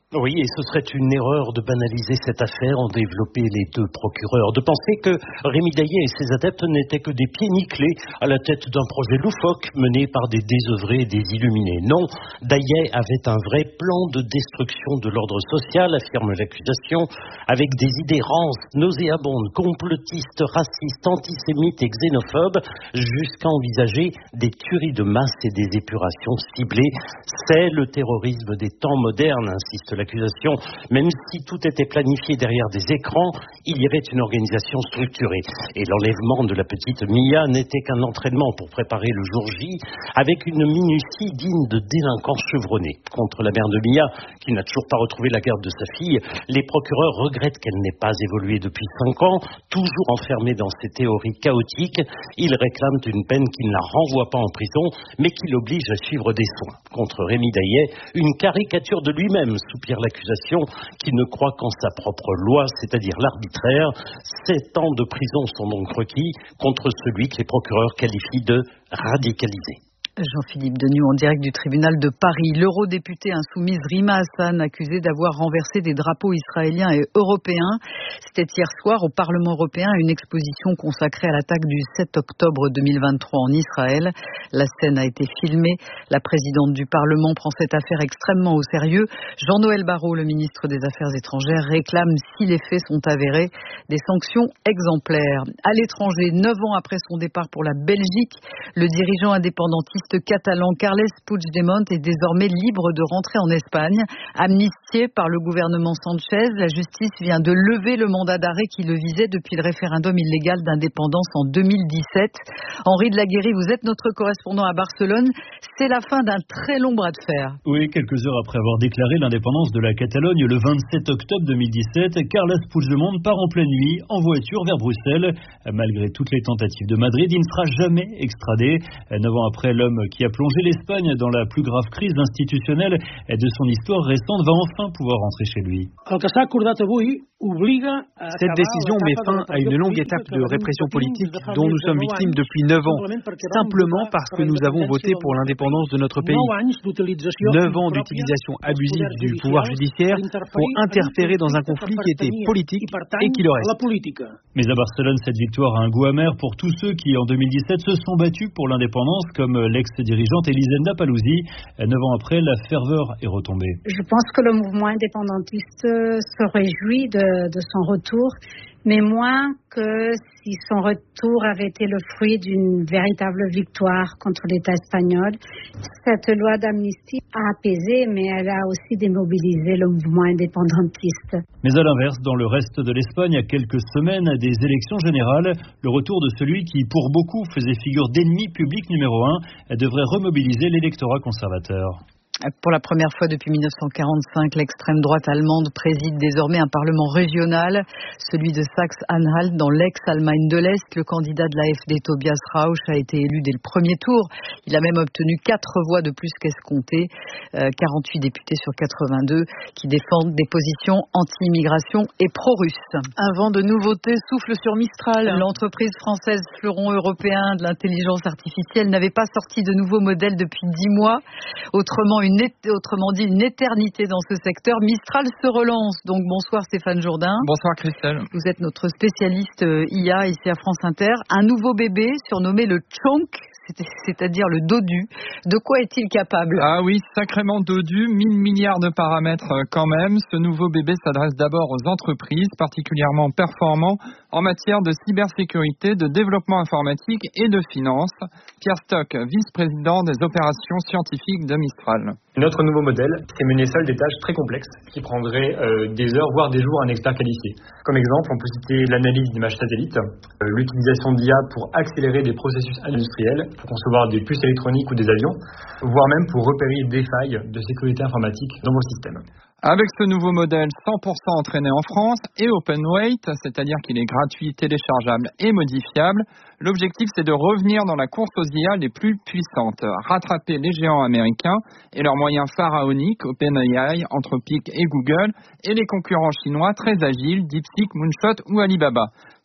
Oui, et ce serait une erreur de banaliser cette affaire, ont développé les deux procureurs, de penser que Rémi Daillet et ses adeptes n'étaient que des pieds nickelés à la tête d'un projet loufoque mené par des désœuvrés et des illuminés. Non, Daillet avait un vrai plan de destruction de l'ordre social, affirme l'accusation, avec des idées rances, nauséabondes, complotistes, racistes, antisémites et xénophobes, jusqu'à envisager des tueries de masse et des épurations ciblées. C'est le terrorisme des temps modernes, insiste l'accusation. Même si tout était planifié derrière des écrans, il y avait une organisation structurée. Et l'enlèvement de la petite Mia n'était qu'un entraînement pour préparer le jour J, avec une minutie digne de délinquants chevronnés. Contre la mère de Mia, qui n'a toujours pas retrouvé la garde de sa fille, les procureurs regrettent qu'elle n'ait pas évolué depuis cinq ans, toujours enfermée dans ses théories chaotiques. Ils réclament une peine qui ne la renvoie pas en prison, mais qui l'oblige à suivre des soins. Contre Rémi Daillet, une caricature de lui-même, soupire l'accusation, qui ne croit qu'en sa propre loi, c'est-à-dire l'arbitraire. Sept ans de prison sont donc requis contre celui que les procureurs qualifient de radicalisé. Jean-Philippe Denu en direct du tribunal de Paris. L'eurodéputée insoumise Rima Hassan, accusée d'avoir renversé des drapeaux israéliens et européens. C'était hier soir au Parlement européen une exposition consacrée à l'attaque du sept octobre deux mille vingt-trois en Israël. La scène a été filmée. La présidente du Parlement prend cette affaire extrêmement au sérieux. Jean-Noël Barrot, le ministre des Affaires étrangères, réclame, si les faits sont avérés, des sanctions exemplaires. À l'étranger, neuf ans après son départ pour la Belgique, le dirigeant indépendantiste catalan Carles Puigdemont est désormais libre de rentrer en Espagne. Amnistié par le gouvernement Sanchez, la justice vient de lever le mandat d'arrêt qui le visait depuis le référendum illégal d'indépendance en deux mille dix-sept. Henri de la Guéry, vous êtes notre correspondant à Barcelone. C'est la fin d'un très long bras de fer. Oui, quelques heures après avoir déclaré l'indépendance de la Catalogne le vingt-sept octobre deux mille dix-sept, Carles Puigdemont part en pleine nuit en voiture vers Bruxelles. Malgré toutes les tentatives de Madrid, il ne sera jamais extradé. Neuf ans après, l'homme qui a plongé l'Espagne dans la plus grave crise institutionnelle de son histoire récente va enfin pouvoir rentrer chez lui. Cette décision met fin à une longue étape de répression politique dont nous sommes victimes depuis neuf ans, simplement parce que nous avons voté pour l'indépendance de notre pays. Neuf ans d'utilisation abusive du pouvoir judiciaire pour interférer dans un conflit qui était politique et qui le reste. Mais à Barcelone, cette victoire a un goût amer pour tous ceux qui, en deux mille dix-sept, se sont battus pour l'indépendance, comme l'ex-dirigeante Elisenda Palouzi. Neuf ans après, la ferveur est retombée. Je pense que le mouvement indépendantiste se réjouit de, de son retour, mais moins que si son retour avait été le fruit d'une véritable victoire contre l'État espagnol. Cette loi d'amnistie a apaisé, mais elle a aussi démobilisé le mouvement indépendantiste. Mais à l'inverse, dans le reste de l'Espagne, à quelques semaines des élections générales, le retour de celui qui, pour beaucoup, faisait figure d'ennemi public numéro un, devrait remobiliser l'électorat conservateur. Pour la première fois depuis mille neuf cent quarante-cinq, l'extrême droite allemande préside désormais un parlement régional, celui de Saxe-Anhalt dans l'ex-Allemagne de l'Est. Le candidat de l'A F D, Tobias Rauch, a été élu dès le premier tour. Il a même obtenu quatre voix de plus qu'escompté, euh, quarante-huit députés sur quatre-vingt-deux qui défendent des positions anti-immigration et pro-russes. Un vent de nouveautés souffle sur Mistral. L'entreprise française fleuron européen de l'intelligence artificielle n'avait pas sorti de nouveaux modèles depuis dix mois. Autrement, Une é- autrement dit, une éternité dans ce secteur. Mistral se relance. Donc, bonsoir Stéphane Jourdain. Bonsoir Christelle. Vous êtes notre spécialiste I A ici à France Inter. Un nouveau bébé surnommé le Chonk, c'est-à-dire le dodu. De quoi est-il capable? Ah oui, sacrément dodu, mille milliards de paramètres quand même. Ce nouveau bébé s'adresse d'abord aux entreprises, particulièrement performants en matière de cybersécurité, de développement informatique et de finance. Pierre Stock, vice-président des opérations scientifiques de Mistral. Notre nouveau modèle, c'est mener seul des tâches très complexes qui prendraient euh, des heures, voire des jours à un expert qualifié. Comme exemple, on peut citer l'analyse d'images satellites, euh, l'utilisation d'I A pour accélérer des processus industriels, pour concevoir des puces électroniques ou des avions, voire même pour repérer des failles de sécurité informatique dans vos systèmes. Avec ce nouveau modèle cent pour cent entraîné en France et open weight, c'est-à-dire qu'il est gratuit, téléchargeable et modifiable, l'objectif c'est de revenir dans la course aux I A les plus puissantes, rattraper les géants américains et leurs moyens pharaoniques, OpenAI, Anthropic et Google, et les concurrents chinois très agiles, DeepSeek, Moonshot ou Alibaba.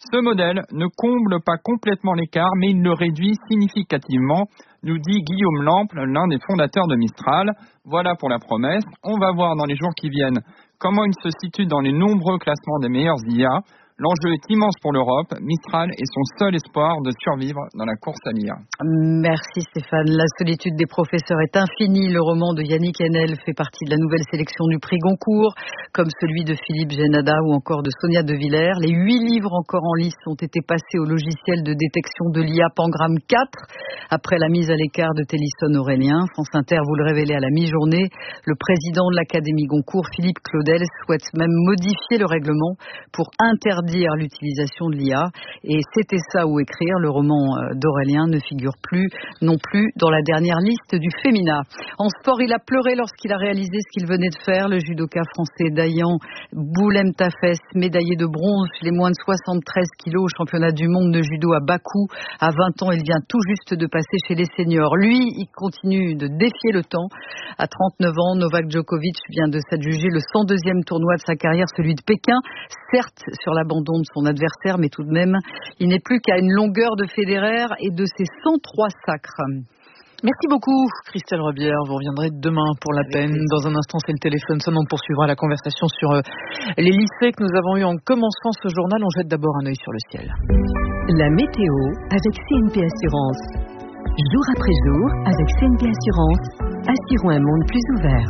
Ce modèle ne comble pas complètement l'écart, mais il le réduit significativement, nous dit Guillaume Lample, l'un des fondateurs de Mistral. Voilà pour la promesse. On va voir dans les jours qui viennent comment il se situe dans les nombreux classements des meilleurs I A. L'enjeu est immense pour l'Europe. Mistral est son seul espoir de survivre dans la course à l'I A. Merci Stéphane. La solitude des professeurs est infinie. Le roman de Yannick Enel fait partie de la nouvelle sélection du prix Goncourt, comme celui de Philippe Génada ou encore de Sonia De Villers. Les huit livres encore en lice ont été passés au logiciel de détection de l'I A Pangram quatre, après la mise à l'écart de Télisson Aurélien. France Inter vous le révélait à la mi-journée. Le président de l'Académie Goncourt, Philippe Claudel, souhaite même modifier le règlement pour interdire l'utilisation de l'I A. Et C'était ça ou écrire, le roman d'Aurélien, ne figure plus non plus dans la dernière liste du Femina. En sport, il a pleuré lorsqu'il a réalisé ce qu'il venait de faire. Le judoka français Dayan Boulemtafes, médaillé de bronze chez les moins de soixante-treize kilos au championnat du monde de judo à Bakou. À vingt ans, il vient tout juste de passer chez les seniors. Lui, il continue de défier le temps. À trente-neuf ans, Novak Djokovic vient de s'adjuger le cent deuxième tournoi de sa carrière, celui de Pékin. Certes, sur l'abandon de son adversaire, mais tout de même, il n'est plus qu'à une longueur de Federer et de ses cent trois sacres. Merci beaucoup, Christelle Rebière. Vous reviendrez demain pour la peine. Dans un instant, c'est le téléphone sonne. On poursuivra la conversation sur euh, les lycées que nous avons eu en commençant ce journal. On jette d'abord un œil sur le ciel. La météo avec C N P Assurance. Jour après jour, avec C N P Assurance, assurons un monde plus ouvert.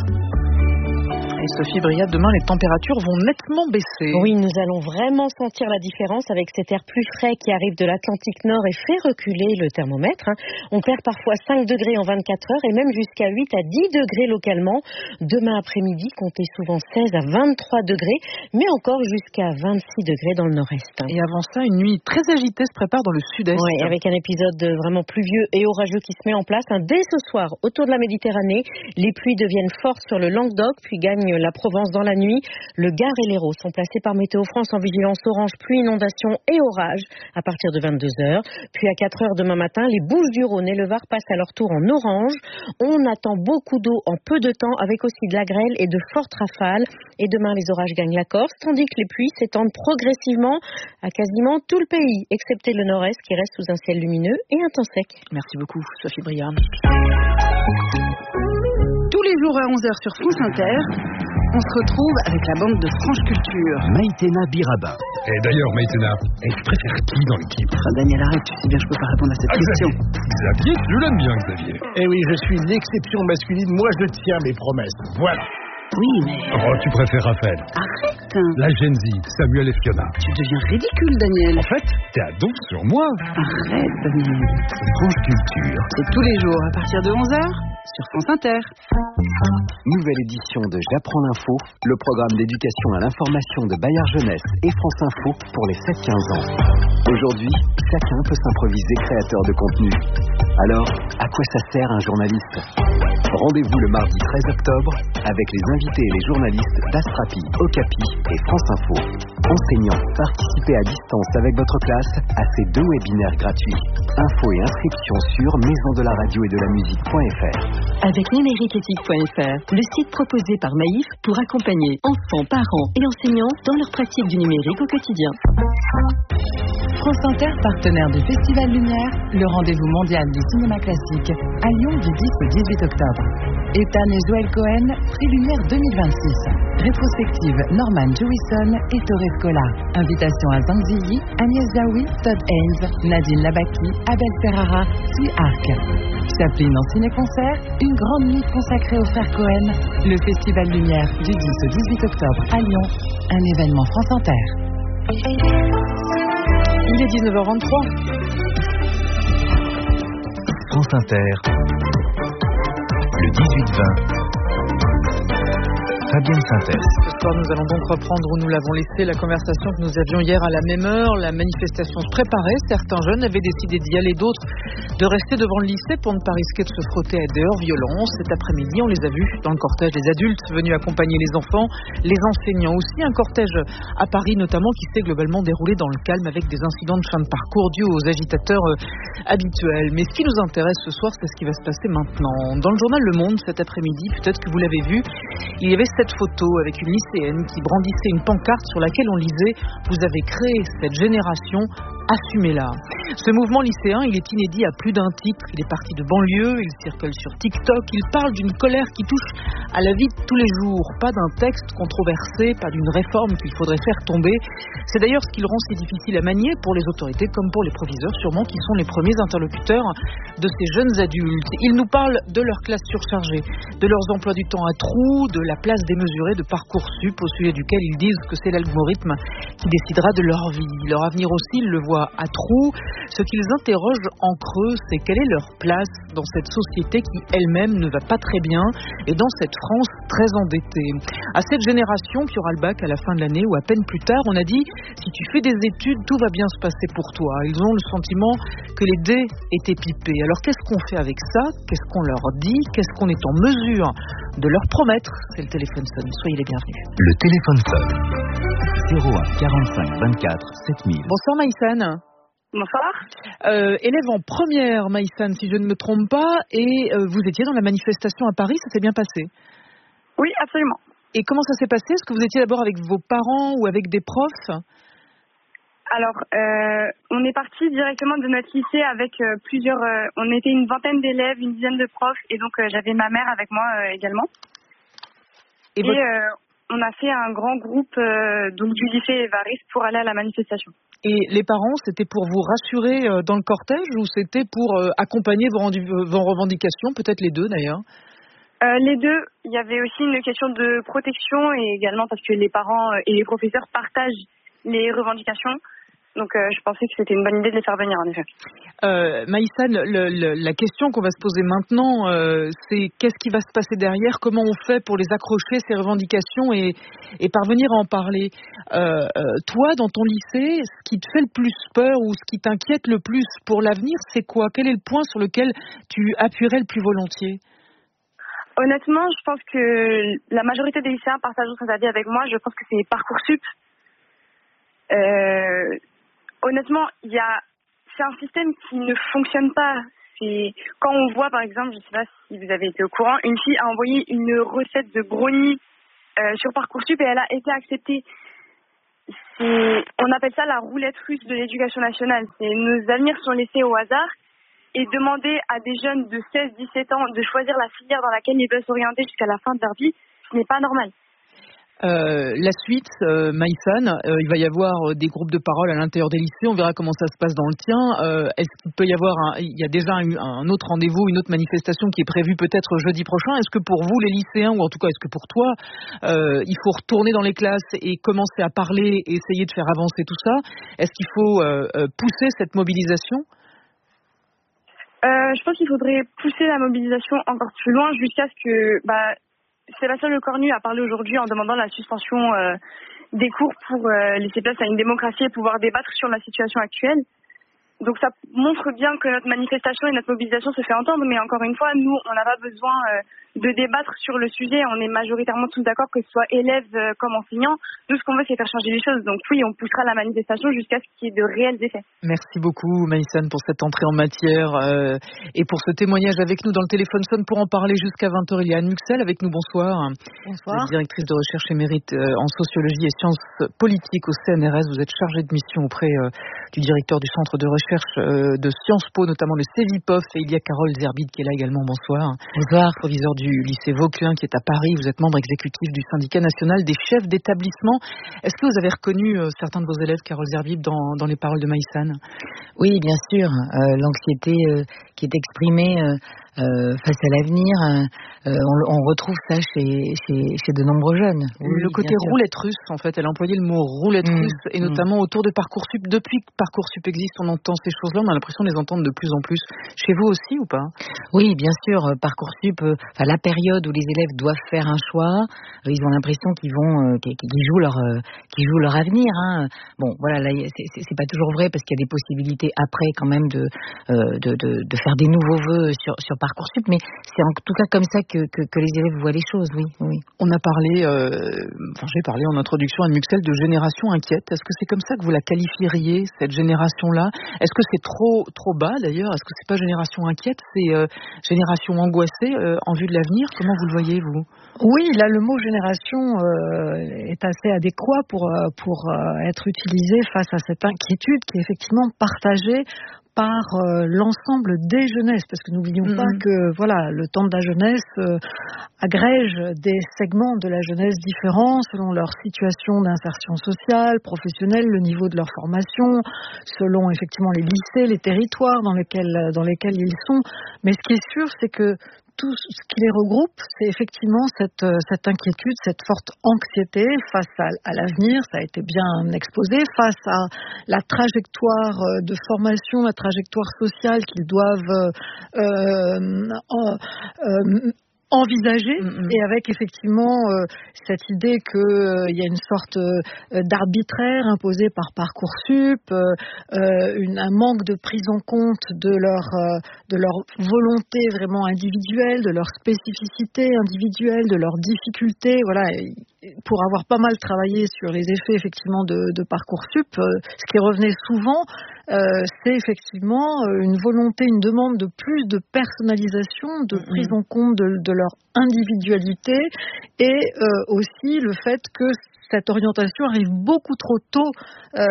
Et Sophie Bria, demain, les températures vont nettement baisser. Oui, nous allons vraiment sentir la différence avec cet air plus frais qui arrive de l'Atlantique Nord et fait reculer le thermomètre. On perd parfois cinq degrés en vingt-quatre heures et même jusqu'à huit à dix degrés localement. Demain après-midi, comptez souvent seize à vingt-trois degrés, mais encore jusqu'à vingt-six degrés dans le nord-est. Et avant ça, une nuit très agitée se prépare dans le sud-est. Oui, avec un épisode vraiment pluvieux et orageux qui se met en place. Dès ce soir, autour de la Méditerranée, les pluies deviennent fortes sur le Languedoc, puis gagnent la Provence dans la nuit. Le Gard et l'Hérault sont placés par Météo France en vigilance orange, pluie, inondation et orage à partir de vingt-deux heures. Puis à quatre heures demain matin, les Bouches-du-Rhône et le Var passent à leur tour en orange. On attend beaucoup d'eau en peu de temps, avec aussi de la grêle et de fortes rafales. Et demain, les orages gagnent la Corse, tandis que les pluies s'étendent progressivement à quasiment tout le pays, excepté le nord-est qui reste sous un ciel lumineux et un temps sec. Merci beaucoup, Sophie Briard. Tous les jours à onze heures sur France Inter, on se retrouve avec la bande de Franche Culture. Maïtena Biraba. Et d'ailleurs, Maïtena, tu préfères qui dans l'équipe? Enfin, Daniel, arrête, tu sais bien, je peux pas répondre à cette ah, question. Xavier, Xavier, tu l'aimes bien, Xavier. Eh oui, je suis l'exception masculine, moi je tiens mes promesses. Voilà. Oui, mais... Oh, tu préfères Raphaël. Arrête. La Gen Z, Samuel et Fiona. Tu deviens ridicule, Daniel. En fait, t'es à dos sur moi. Arrête, Daniel. Franche Culture. C'est tous les jours, à partir de onze heures, sur France Inter. Nouvelle édition de J'apprends l'info, le programme d'éducation à l'information de Bayard Jeunesse et France Info pour les sept quinze ans. Aujourd'hui, chacun peut s'improviser créateur de contenu. Alors, à quoi ça sert un journaliste? Rendez-vous le mardi treize octobre avec les invités et les journalistes d'Astrapi, Okapi et France Info. Enseignants, participez à distance avec votre classe à ces deux webinaires gratuits. Infos et inscriptions sur maison de la radio et de la musique point f r. Avec numériqueéthique point f r, le site proposé par Maïf pour accompagner enfants, parents et enseignants dans leur pratique du numérique au quotidien. France Inter, partenaire du Festival Lumière, le rendez-vous mondial du cinéma classique, à Lyon du dix au dix-huit octobre. Ethan et Joël Cohen, prix Lumière deux mille vingt-six. Rétrospective Norman Jewison et Torres Scola. Invitation à Zhang Ziyi, Agnès Jaoui, Todd Haynes, Nadine Labaki, Abel Ferrara, Sue Arc. Chaplin en ciné-concert, une grande nuit consacrée aux frères Cohen. Le Festival Lumière du dix au dix-huit octobre à Lyon. Un événement France Inter. Il est dix-neuf heures vingt-trois. France Inter. Le dix-huit vingt. Fabienne Synthèse. Ce soir, nous allons donc reprendre où nous l'avons laissé, la conversation que nous avions hier à la même heure. La manifestation se préparait. Certains jeunes avaient décidé d'y aller, d'autres de rester devant le lycée pour ne pas risquer de se frotter à des hors-violences. Cet après-midi, on les a vus dans le cortège des adultes venus accompagner les enfants, les enseignants aussi. Un cortège à Paris notamment qui s'est globalement déroulé dans le calme avec des incidents de fin de parcours dus aux agitateurs euh, habituels. Mais ce qui nous intéresse ce soir, c'est ce qui va se passer maintenant. Dans le journal Le Monde cet après-midi, peut-être que vous l'avez vu, il y avait cette photo avec une lycéenne qui brandissait une pancarte sur laquelle on lisait « Vous avez créé cette génération, assumez-la ». Ce mouvement lycéen, il est inédit à plus d'un titre. Il est parti de banlieue, il circule sur TikTok, il parle d'une colère qui touche à la vie de tous les jours. Pas d'un texte controversé, pas d'une réforme qu'il faudrait faire tomber. C'est d'ailleurs ce qui le rend si difficile à manier pour les autorités comme pour les proviseurs, sûrement, qui sont les premiers interlocuteurs de ces jeunes adultes. Ils nous parlent de leur classe surchargée, de leurs emplois du temps à trous, de la place démesurée de Parcoursup, au sujet duquel ils disent que c'est l'algorithme qui décidera de leur vie. Leur avenir aussi, ils le voient à trous. Ce qu'ils interrogent en creux, c'est quelle est leur place dans cette société qui elle-même ne va pas très bien et dans cette France très endettée. À cette génération qui aura le bac à la fin de l'année ou à peine plus tard, on a dit si tu fais des études, tout va bien se passer pour toi. Ils ont le sentiment que les dés étaient pipés. Alors qu'est-ce qu'on fait avec ça? Qu'est-ce qu'on leur dit? Qu'est-ce qu'on est en mesure de leur promettre? C'est le téléphone sonne. Soyez les bienvenus. Le téléphone sonne. zéro un quarante-cinq vingt-quatre sept mille. Bonsoir Maïsane. Bonsoir. Euh, élève en première, Maïsane, si je ne me trompe pas, et euh, vous étiez dans la manifestation à Paris, ça s'est bien passé? Oui, absolument. Et comment ça s'est passé? Est-ce que vous étiez d'abord avec vos parents ou avec des profs? Alors, euh, on est parti directement de notre lycée avec euh, plusieurs... Euh, on était une vingtaine d'élèves, une dizaine de profs, et donc euh, j'avais ma mère avec moi euh, également. Et, et votre... euh, on a fait un grand groupe euh, donc du lycée Évariste pour aller à la manifestation. Et les parents, c'était pour vous rassurer euh, dans le cortège ou c'était pour euh, accompagner vos, rendu- vos revendications? Peut-être les deux d'ailleurs. Euh, les deux. Il y avait aussi une question de protection et également parce que les parents et les professeurs partagent les revendications. Donc euh, je pensais que c'était une bonne idée de les faire venir en effet. Euh, Maïsane, le, le, la question qu'on va se poser maintenant, euh, c'est qu'est-ce qui va se passer derrière? Comment on fait pour les accrocher, ces revendications, et, et parvenir à en parler? euh, euh, Toi, dans ton lycée, ce qui te fait le plus peur ou ce qui t'inquiète le plus pour l'avenir, c'est quoi? Quel est le point sur lequel tu appuierais le plus volontiers? Honnêtement, je pense que la majorité des lycéens partagent cet avis avec moi. Je pense que c'est Parcoursup. Euh, honnêtement, il y a, c'est un système qui ne fonctionne pas. C'est quand on voit, par exemple, je ne sais pas si vous avez été au courant, une fille a envoyé une recette de brownie euh, sur Parcoursup et elle a été acceptée. C'est, on appelle ça la roulette russe de l'éducation nationale. C'est, nos avenirs sont laissés au hasard. Et demander à des jeunes de seize à dix-sept ans de choisir la filière dans laquelle ils veulent s'orienter jusqu'à la fin de leur vie, ce n'est pas normal. Euh, la suite, euh, Maïsane, euh, il va y avoir euh, des groupes de parole à l'intérieur des lycées. On verra comment ça se passe dans le tien. Euh, est-ce qu'il peut y avoir, un, il y a déjà un, un autre rendez-vous, une autre manifestation qui est prévue peut-être jeudi prochain. Est-ce que pour vous, les lycéens, ou en tout cas, est-ce que pour toi, euh, il faut retourner dans les classes et commencer à parler, et essayer de faire avancer tout ça? Est-ce qu'il faut euh, pousser cette mobilisation? Euh, je pense qu'il faudrait pousser la mobilisation encore plus loin jusqu'à ce que bah, Sébastien Lecornu a parlé aujourd'hui en demandant la suspension euh, des cours pour euh, laisser place à une démocratie et pouvoir débattre sur la situation actuelle. Donc ça montre bien que notre manifestation et notre mobilisation se fait entendre, mais encore une fois, nous, on n'a pas besoin euh, de débattre sur le sujet. On est majoritairement tous d'accord, que ce soit élèves euh, comme enseignants. Nous, ce qu'on veut, c'est faire changer les choses. Donc oui, on poussera la manifestation jusqu'à ce qu'il y ait de réels effets. Merci beaucoup, Maïsane, pour cette entrée en matière euh, et pour ce témoignage avec nous dans le téléphone sonne. Pour en parler jusqu'à vingt heures, il y a Anne Muxel avec nous. Bonsoir. Bonsoir. Directrice de recherche émérite euh, en sociologie et sciences politiques au C N R S. Vous êtes chargée de mission auprès euh, du directeur du centre de recherche de Sciences Po, notamment le CEVIPOF, et il y a Carole Zerbide qui est là également. Bonsoir. Bonsoir. Proviseur du lycée Vauquelin qui est à Paris. Vous êtes membre exécutif du syndicat national des chefs d'établissement. Est-ce que vous avez reconnu euh, certains de vos élèves, Carole Zerbide, dans, dans les paroles de Maïsane? Oui, bien sûr. Euh, l'anxiété euh, qui est exprimée euh, euh, face à l'avenir, euh, on, on retrouve ça chez, chez, chez de nombreux jeunes. Oui, le côté roulette russe, en fait, elle a employé le mot roulette mmh, russe, et mmh. notamment autour de Parcoursup. Depuis que Parcoursup existe, on entend ces choses-là, on a l'impression de les entendre de plus en plus. Chez vous aussi ou pas? Oui, bien sûr. Parcoursup, euh, enfin, la période où les élèves doivent faire un choix, euh, ils ont l'impression qu'ils vont, euh, qu'ils, qu'ils jouent leur, euh, qu'ils jouent leur avenir. Hein. Bon, voilà, là, c'est, c'est, c'est pas toujours vrai parce qu'il y a des possibilités après quand même de, euh, de, de, de faire faire des nouveaux vœux sur, sur Parcoursup, mais c'est en tout cas comme ça que, que, que les élèves voient les choses, oui. oui. On a parlé, euh, enfin j'ai parlé en introduction à Muxel de génération inquiète. Est-ce que c'est comme ça que vous la qualifieriez, cette génération-là? Est-ce que c'est trop trop bas d'ailleurs? Est-ce que c'est pas génération inquiète, c'est euh, génération angoissée euh, en vue de l'avenir? Comment vous le voyez, vous? Oui, là le mot génération euh, est assez adéquat pour, pour euh, être utilisé face à cette inquiétude qui est effectivement partagée par euh, l'ensemble des jeunesses, parce que n'oublions mm-hmm. pas que voilà, le temps de la jeunesse euh, agrège des segments de la jeunesse différents selon leur situation d'insertion sociale, professionnelle, le niveau de leur formation, selon effectivement les lycées, les territoires dans lesquels dans lesquels ils sont. Mais ce qui est sûr, c'est que tout ce qui les regroupe, c'est effectivement cette, cette inquiétude, cette forte anxiété face à, à l'avenir, ça a été bien exposé, face à la trajectoire de formation, la trajectoire sociale qu'ils doivent euh, euh, euh, envisager, mm-hmm. et avec effectivement euh, cette idée qu'il euh, y a une sorte euh, d'arbitraire imposé par Parcoursup, euh, euh, une, un manque de prise en compte de leur, euh, de leur volonté vraiment individuelle, de leur spécificité individuelle, de leurs difficultés. Voilà, pour avoir pas mal travaillé sur les effets effectivement de, de Parcoursup, euh, ce qui revenait souvent, euh, c'est effectivement une volonté, une demande de plus de personnalisation, de mm-hmm. prise en compte de, de leur individualité, et euh, aussi le fait que cette orientation arrive beaucoup trop tôt euh,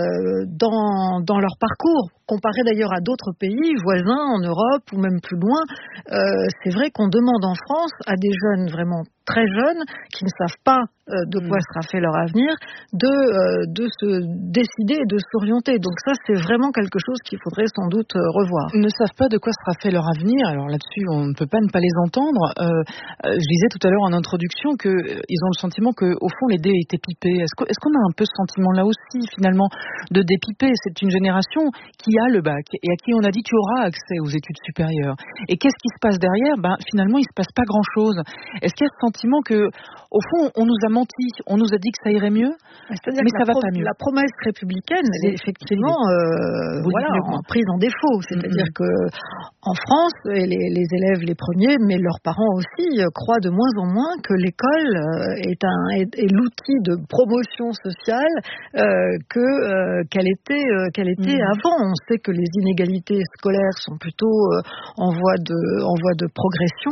dans, dans leur parcours. Comparé d'ailleurs à d'autres pays voisins en Europe ou même plus loin, euh, c'est vrai qu'on demande en France à des jeunes vraiment très jeunes qui ne savent pas euh, de quoi mmh. sera fait leur avenir de, euh, de se décider et de s'orienter. Donc ça, c'est vraiment quelque chose qu'il faudrait sans doute euh, revoir. Ils ne savent pas de quoi sera fait leur avenir. Alors là-dessus, on ne peut pas ne pas les entendre. Euh, euh, je disais tout à l'heure en introduction qu'ils euh, ont le sentiment qu'au fond, les dés étaient pipés. Est-ce, que, est-ce qu'on a un peu ce sentiment-là aussi, finalement, de dépiper? C'est une génération qui a le bac et à qui on a dit tu auras accès aux études supérieures. Et qu'est-ce qui se passe derrière? Ben, finalement, il ne se passe pas grand-chose. Est-ce qu'il y a ce sentiment que, au fond, on nous a menti, on nous a dit que ça irait mieux, c'est-à-dire mais que ça va pro- pas mieux. La promesse républicaine est effectivement euh, voilà, en prise en défaut. C'est-à-dire mm-hmm. que en France, les, les élèves les premiers, mais leurs parents aussi, croient de moins en moins que l'école est, un, est, est l'outil de promotion sociale euh, que, euh, qu'elle était, euh, qu'elle était mm-hmm. avant. On sait que les inégalités scolaires sont plutôt euh, en voie de, en voie de progression.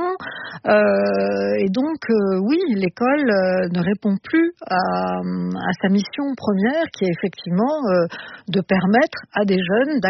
Euh, et donc, euh, oui, l'école euh, ne répond plus à, à sa mission première, qui est effectivement euh, de permettre à des jeunes